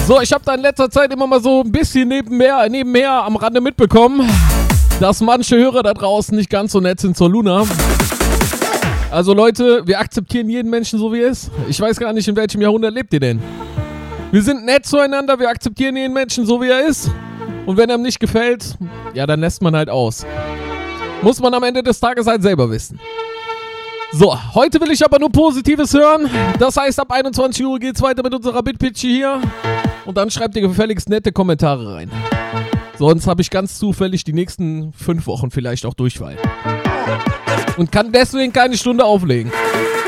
So, ich habe da in letzter Zeit immer mal so ein bisschen nebenher am Rande mitbekommen, dass manche Hörer da draußen nicht ganz so nett sind zur Luna. Also Leute, wir akzeptieren jeden Menschen so wie er ist. Ich weiß gar nicht, in welchem Jahrhundert lebt ihr denn? Wir sind nett zueinander, wir akzeptieren jeden Menschen so wie er ist. Und wenn einem nicht gefällt, ja, dann lässt man halt aus. Muss man am Ende des Tages halt selber wissen. So, heute will ich aber nur Positives hören. Das heißt, ab 21 Uhr geht's weiter mit unserer Bitpitche hier. Und dann schreibt ihr gefälligst nette Kommentare rein. Sonst habe ich ganz zufällig die nächsten 5 Wochen vielleicht auch Durchfall. Und kann deswegen keine Stunde auflegen.